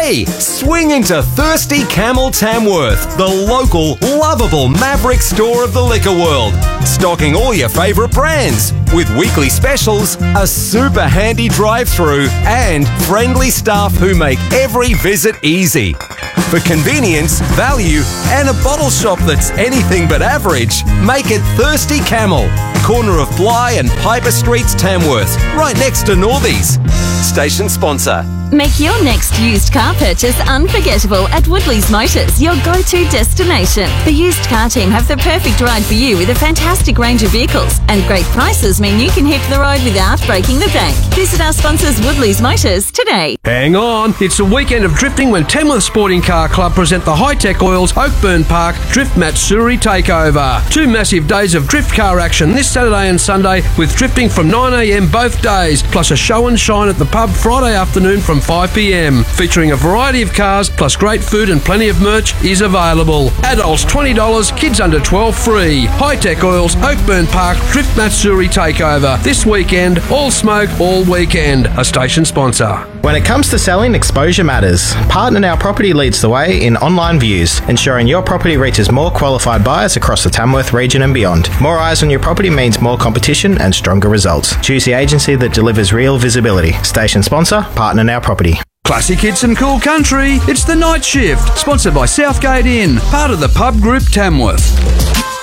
Hey, swing into Thirsty Camel Tamworth, the local, lovable Maverick store of the liquor world. Stocking all your favourite brands, with weekly specials, a super handy drive-through, and friendly staff who make every visit easy. For convenience, value, and a bottle shop that's anything but average, make it Thirsty Camel, corner of Bly and Piper Streets, Tamworth, right next to Northies. Station sponsor. Make your next used car purchase unforgettable at Woodley's Motors, your go-to destination. The used car team have the perfect ride for you with a fantastic range of vehicles, and great prices mean you can hit the road without breaking the bank. Visit our sponsors Woodley's Motors today. Hang on, it's a weekend of drifting when Tamworth Sporting Car Club present the Hi-Tech Oils Oakburn Park Drift Matsuri Takeover. 2 massive days of drift car action this Saturday and Sunday, with drifting from 9 a.m. both days, plus a show and shine at the pub Friday afternoon from 5 p.m. featuring a variety of cars, plus great food and plenty of merch is available. Adults $20, kids under 12 free. Hi-Tech Oils Oakburn Park Drift Matsuri Takeover this weekend. All smoke all weekend. A station sponsor. When it comes to selling, exposure matters. Partner Now Property leads the way in online views, ensuring your property reaches more qualified buyers across the Tamworth region and beyond. More eyes on your property means more competition and stronger results. Choose the agency that delivers real visibility. Station sponsor, Partner Now Property. Classic hits and cool country. It's The Night Shift, sponsored by Southgate Inn, part of the Pub Group Tamworth.